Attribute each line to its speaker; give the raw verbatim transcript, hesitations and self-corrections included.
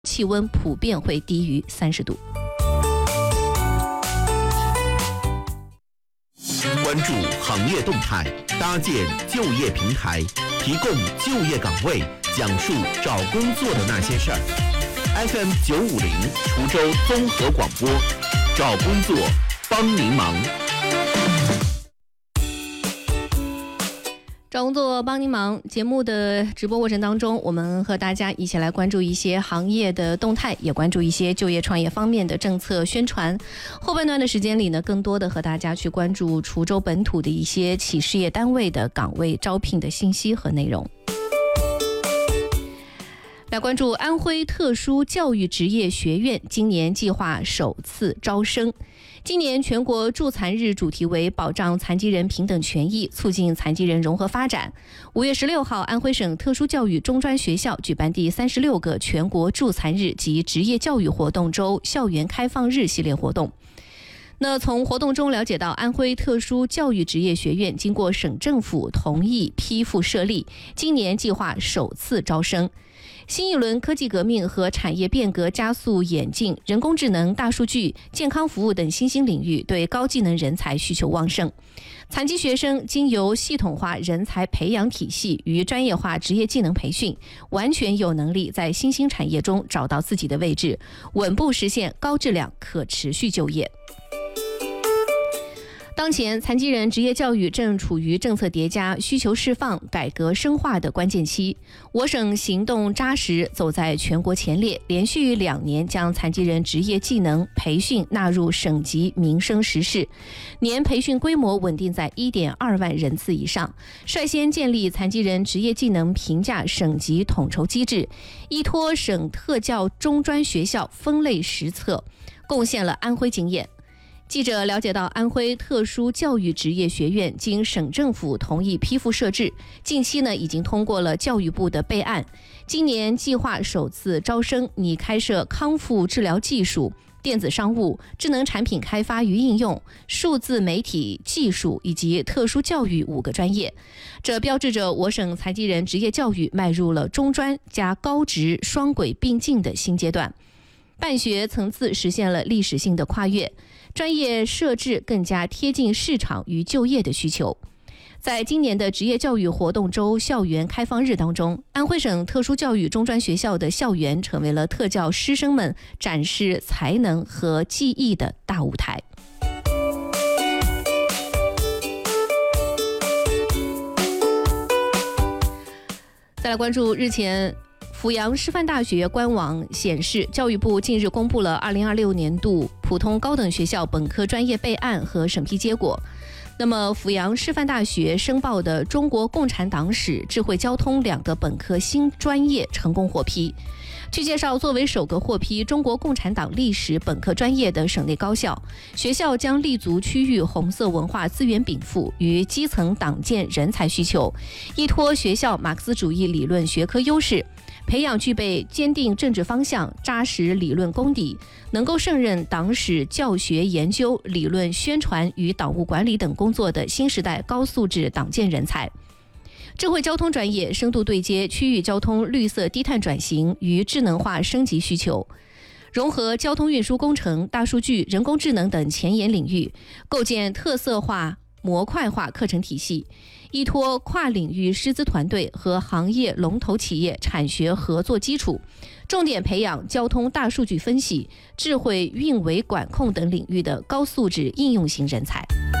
Speaker 1: 气温普遍会低于三十度。
Speaker 2: 关注行业动态，搭建就业平台，提供就业岗位，讲述找工作的那些事儿。F M 九五零滁州综合广播，找工作帮您忙。
Speaker 1: 找工作帮您忙节目的直播过程当中，我们和大家一起来关注一些行业的动态，也关注一些就业创业方面的政策宣传。后半段的时间里呢，更多的和大家去关注滁州本土的一些企事业单位的岗位招聘的信息和内容。来关注安徽特殊教育职业学院今年计划首次招生。今年全国助残日主题为保障残疾人平等权益，促进残疾人融合发展。五月十六号，安徽省特殊教育中专学校举办第三十六个全国助残日及职业教育活动周校园开放日系列活动。那从活动中了解到，安徽特殊教育职业学院经过省政府同意批复设立，今年计划首次招生。新一轮科技革命和产业变革加速演进，人工智能、大数据、健康服务等新兴领域对高技能人才需求旺盛。残疾学生经由系统化人才培养体系与专业化职业技能培训，完全有能力在新兴产业中找到自己的位置，稳步实现高质量可持续就业。当前，残疾人职业教育正处于政策叠加、需求释放、改革深化的关键期。我省行动扎实，走在全国前列，连续两年将残疾人职业技能培训纳入省级民生实事，年培训规模稳定在 一点二万人次以上，率先建立残疾人职业技能评价省级统筹机制，依托省特教中专学校分类实测，贡献了安徽经验。记者了解到，安徽特殊教育职业学院经省政府同意批复设置，近期呢已经通过了教育部的备案，今年计划首次招生，拟开设康复治疗技术、电子商务、智能产品开发与应用、数字媒体技术以及特殊教育五个专业。这标志着我省残疾人职业教育迈入了中专加高职双轨并进的新阶段，办学层次实现了历史性的跨越，专业设置更加贴近市场与就业的需求。在今年的职业教育活动周校园开放日当中，安徽省特殊教育中专学校的校园成为了特教师生们展示才能和技艺的大舞台。再来关注日前阜阳师范大学官网显示，教育部近日公布了二零二六年度普通高等学校本科专业备案和审批结果。那么阜阳师范大学申报的中国共产党史、智慧交通两个本科新专业成功获批。据介绍，作为首个获批中国共产党历史本科专业的省内高校，学校将立足区域红色文化资源禀赋与基层党建人才需求，依托学校马克思主义理论学科优势，培养具备坚定政治方向、扎实理论功底，能够胜任党史教学研究、理论宣传与党务管理等工作的新时代高素质党建人才。智慧交通专业深度对接区域交通绿色低碳转型与智能化升级需求，融合交通运输工程、大数据、人工智能等前沿领域，构建特色化模块化课程体系，依托跨领域师资团队和行业龙头企业产学合作基础，重点培养交通大数据分析、智慧运维管控等领域的高素质应用型人才。